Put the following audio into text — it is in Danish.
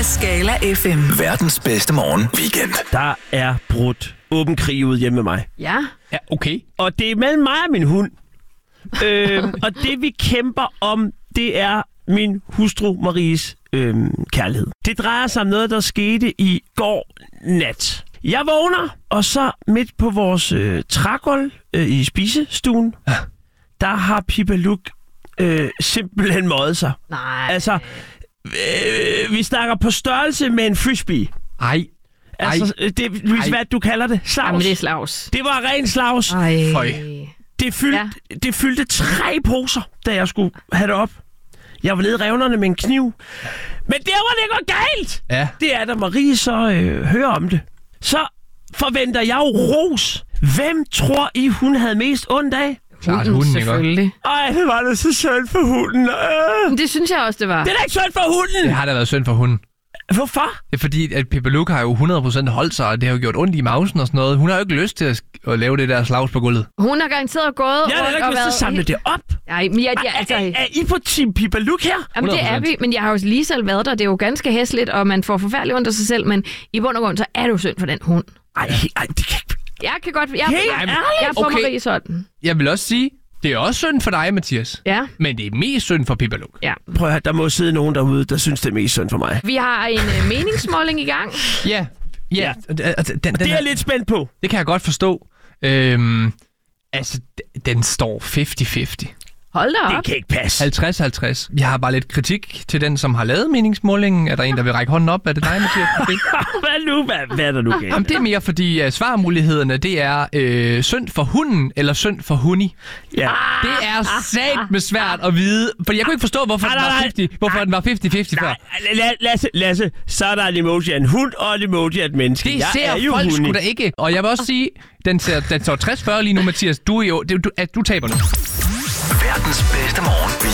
af Skala FM. Verdens bedste morgen weekend. Der er brudt åben krig ud hjemme med mig. Ja. Ja, okay. Og det er mellem mig og min hund. Og det vi kæmper om, det er min hustru Maries kærlighed. Det drejer sig om noget, der skete i går nat. Jeg vågner, og så midt på vores trægulv i spisestuen, der har Pippa Luk simpelthen møjet sig. Nej. Altså, vi snakker på størrelse med en frisbee. Ej. Altså, det, Louise, hvad du kalder det? Slags. Jamen, det er slags. Det var ren slags. Ej. Føj. Det fyldte 3 poser, da jeg skulle have det op. Jeg var nede i revnerne med en kniv. Men der var det går galt! Ja. Det er, da Marie så hører om det. Så forventer jeg jo ros. Hvem tror I, hun havde mest ondt af? Klart hunden, ikke? Selvfølgelig. Ej, det var da så synd for hunden. Men det synes jeg også, det var. Det er da ikke synd for hunden! Det har da været synd for hunden. Hvorfor? Det er fordi, at Pippa Luk har jo 100% holdt sig, og det har jo gjort ondt i mausen og sådan noget. Hun har jo ikke lyst til at lave det der slags på gulvet. Hun har garanteret gået Jeg har da ikke lyst til at samle det op. Nej, men altså... Er I på team Pippa Luk her? Jamen, det er 100%. vi, men jeg har jo lige selv været der. Det er jo ganske hæsligt, og man får forfærdeligt ondt af sig selv, men i bund og grund, så er det jo synd for den hund. Ej, det kan ikke... Jeg kan godt... Jeg ærligt? er på Okay. Marie sådan. Jeg vil også sige, det er også synd for dig, Mathias. Ja, Men det er mest synd for Pippa Luk. ja. Prøv at høre, der må sidde nogen derude, der synes, det er mest synd for mig. Vi har en meningsmåling i gang. Ja. Den Det er jeg lidt spændt på. Det kan jeg godt forstå. Altså, den står 50-50. Hold da Det op. kan ikke passe. 50-50. Jeg har bare lidt kritik til den, som har lavet meningsmålingen. Er der en, der vil række hånden op? Er det dig, Mathias? Okay. Hvad nu? Hvad er der nu galt? Jamen, det er mere, fordi svarmulighederne, det er synd for hunden eller synd for hundi. Ja. Det er sat med svært at vide, for jeg kunne ikke forstå, hvorfor den var 50-50 før. Lasse, så er der en emoji af en hund og en emoji af et menneske. Det Jeg ser er jo folk hunde. sgu da ikke. Og jeg vil også sige, den står 60-40 lige nu, Mathias. Du taber nu. Verdens bedste morgen